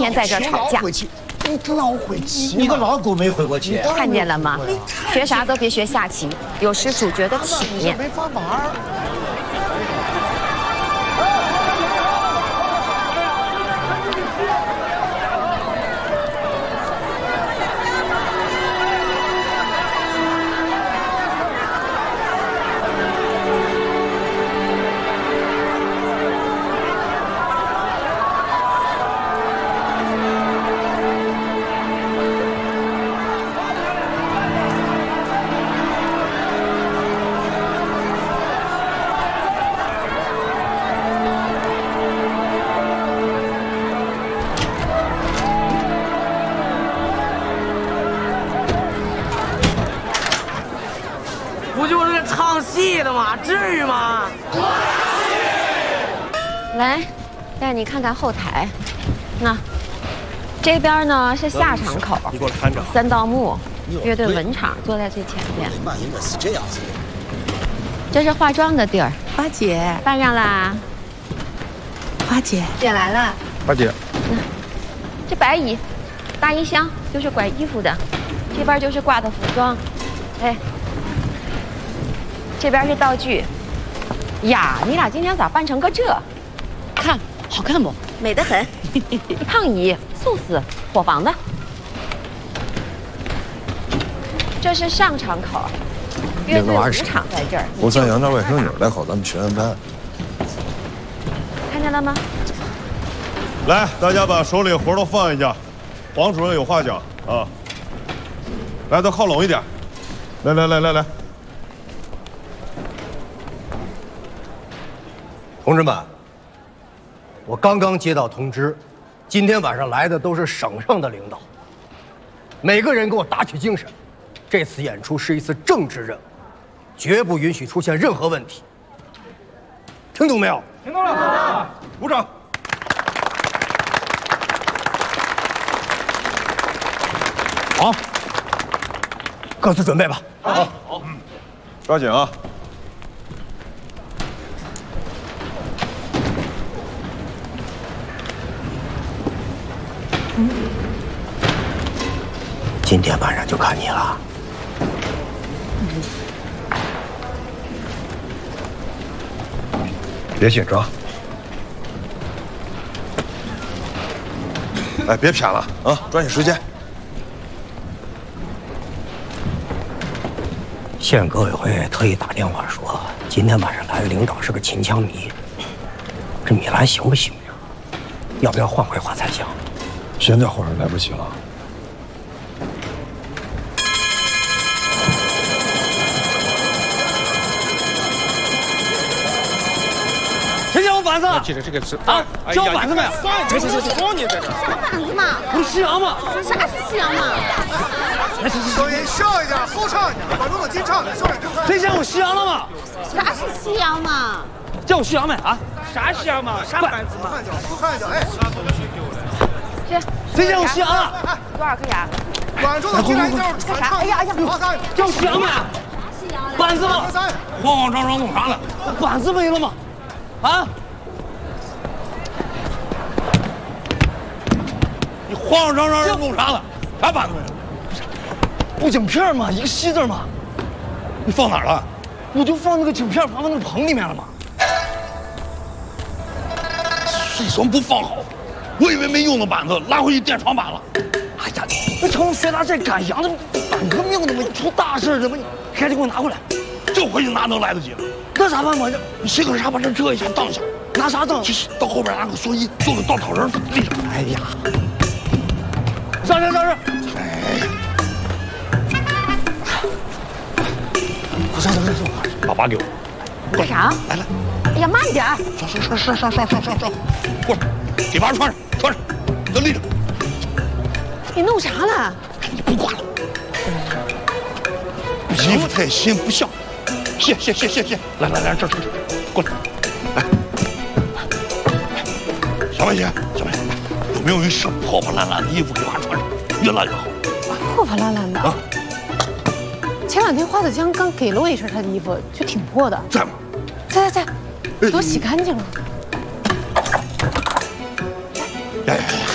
天在这儿吵架。 你老会棋， 你个老狗没回过棋， 看见了吗？学啥都别学下棋，有失主角的体面。 没法玩。 不就是唱戏的吗？至于吗？ 来，带你看看后台。那这边呢是下场口， 你给我看着。 三道木，乐队文场坐在最前边。 嘛应该是这样子的。 这是化妆的地儿。 花姐， 办上啦。 花姐， 姐来了。 花姐， 这白椅，大衣箱就是拐衣服的，这边就是挂的服装。哎，这边是道具。呀，你俩今天咋扮成个这？ 看好看不？ 美得很。 烫椅、素司、伙房的。这是上场口，乐队舞场在这儿。 我想养点外甥女来考咱们学院班。 看见了吗？ 来，大家把手里活都放一下，黄主任有话讲啊。来，都靠拢一点。来。 同志们，我刚刚接到通知，今天晚上来的都是省上的领导，每个人给我打起精神。这次演出是一次政治任务，绝不允许出现任何问题。听懂没有？ 听懂了，鼓掌。 好，各自准备吧。 好，抓紧啊！ 今天晚上就看你了。 别紧张，哎，别偏了啊，抓紧时间。 县革委会特意打电话说，今天晚上来的领导是个秦腔迷，这米兰行不行呀？要不要换回花彩香？ 现在换来不及了。 谁叫我板子？ 记着这个是啊，叫我板子没？ 行，放你在这。 啥板子嘛？ 不是夕阳吗？ 啥是夕阳嘛？ 声音小一点，好唱一点，观众能进场的，小点声。 谁叫我夕阳了吗？ 啥是夕阳嘛？ 叫我夕阳没啊？ 啥夕阳嘛？啥板子嘛？不看叫，哎。 谁叫我夕阳了？ 多少颗牙？ 观众能进来一点，传唱。 哎呀， 叫我夕阳没？板子吗？ 慌慌张张弄啥呢？ 板子没了吗？啊！ 你慌慌张张弄啥了？啥板子没了？ 不景片嘛，一个西字嘛。 你放哪儿了？ 我就放那个景片放到那个棚里面了嘛。 为什么不放好？我以为没用的板子拉回去垫床板了。 哎呀，那成学达这赶羊的板革命的嘛，出大事了嘛，赶紧给我拿过来。 这回去拿能来得及了？ 那咋办嘛？ 你谁可啥把这遮一下当一下？ 拿啥当？ 到后边拿个蓑衣做个稻草人立上。 哎呀，上身！ 哎， 上！ 把给我。 干啥？ 来， 哎呀，慢点儿！ 上！过来，给娃穿上，都立着。 你弄啥了？ 你不管了。衣服太新不像。谢，来，这，过来，来，小白姐，有没有一身破破烂烂的衣服给娃穿上，越烂越好。 破破烂烂的啊！前两天花子江刚给了我一身他的衣服，就挺破的。 在吗？ 在，都洗干净了。 呀，